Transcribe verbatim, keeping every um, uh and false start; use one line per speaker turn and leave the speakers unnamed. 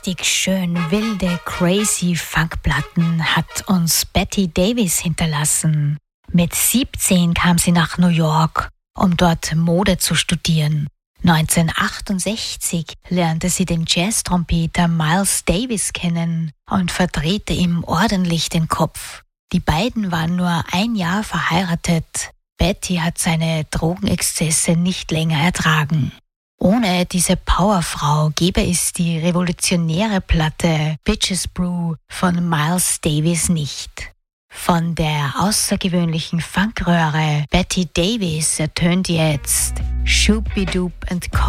Richtig schön wilde, crazy Funkplatten hat uns Betty Davis hinterlassen. Mit siebzehn kam sie nach New York, um dort Mode zu studieren. neunzehnhundertachtundsechzig lernte sie den Jazz-Trompeter Miles Davis kennen und verdrehte ihm ordentlich den Kopf. Die beiden waren nur ein Jahr verheiratet. Betty hat seine Drogenexzesse nicht länger ertragen. Ohne diese Powerfrau gäbe es die revolutionäre Platte Bitches Brew von Miles Davis nicht. Von der außergewöhnlichen Funkröhre Betty Davis ertönt jetzt Shooby-Doob and Co.